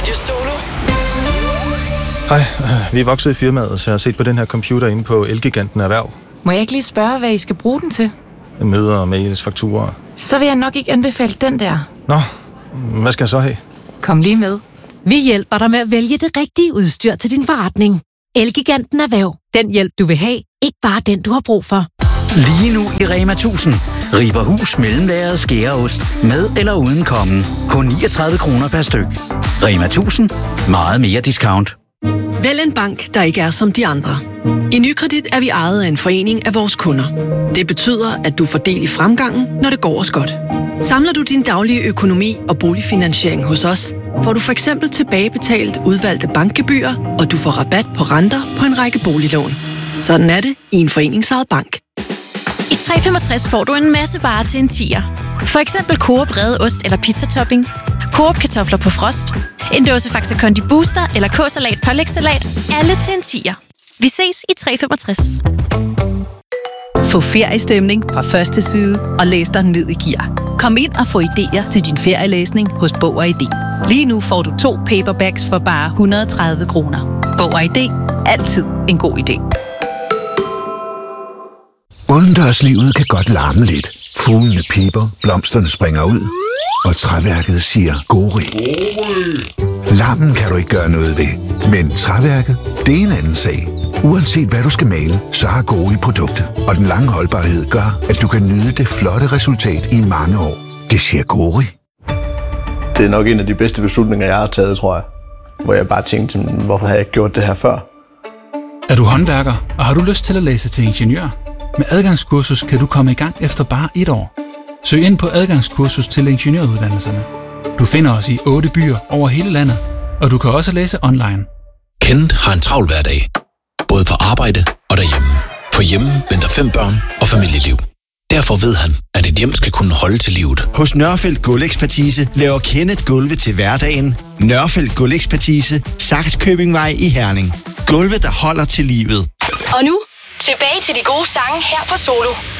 Radio Solo. Hej, vi er vokset i firmaet, så jeg har set på den her computer inde på Elgiganten Erhverv. Må jeg ikke lige spørge, hvad I skal bruge den til? Møder, mails, fakturer. Så vil jeg nok ikke anbefale den der. Nå, hvad skal jeg så have? Kom lige med. Vi hjælper dig med at vælge det rigtige udstyr til din forretning. Elgiganten Erhverv. Den hjælp, du vil have. Ikke bare den, du har brug for. Lige nu i Rema 1000. Riberhus mellemlagret skæreost med eller uden kommen. Kun 39 kroner per styk. Rema 1000. Meget mere discount. Vælg en bank, der ikke er som de andre. I Nykredit er vi ejet af en forening af vores kunder. Det betyder, at du får del i fremgangen, når det går os godt. Samler du din daglige økonomi og boligfinansiering hos os, får du for eksempel tilbagebetalt udvalgte bankgebyrer, og du får rabat på renter på en række boliglån. Sådan er det i en foreningsejet bank. I 365 får du en masse varer til en 10'er. For eksempel Coop rede ost eller pizzatopping, Coop kartofler på frost, en dåse Faxe Kondi Booster eller K-salat pålægssalat. Alle til en 10'er. Vi ses i 365. Få feriestemning fra første side og læs dig ned i gear. Kom ind og få idéer til din ferielæsning hos Bog og ID. Lige nu får du 2 paperbacks for bare 130 kroner. Bog og ID. Altid en god idé. Udendørslivet kan godt larme lidt. Fuglene piper, blomsterne springer ud, og træværket siger gori. Larmen kan du ikke gøre noget ved, men træværket, det er en anden sag. Uanset hvad du skal male, så har Gori produktet, og den lange holdbarhed gør, at du kan nyde det flotte resultat i mange år. Det siger Gori. Det er nok en af de bedste beslutninger, jeg har taget, tror jeg. Hvor jeg bare tænkte, hvorfor havde jeg ikke gjort det her før? Er du håndværker, og har du lyst til at læse til ingeniør? Med adgangskursus kan du komme i gang efter bare 1 år. Søg ind på adgangskursus til ingeniøruddannelserne. Du finder os i 8 byer over hele landet, og du kan også læse online. Kenneth har en travl hverdag. Både på arbejde og derhjemme. For hjemme venter 5 børn og familieliv. Derfor ved han, at et hjem skal kunne holde til livet. Hos Nørfeldt Gulvekspertise laver Kenneth gulve til hverdagen. Nørfeldt Gulvekspertise, Sakskøbingvej i Herning. Gulve, der holder til livet. Og nu, tilbage til de gode sange her på Solo.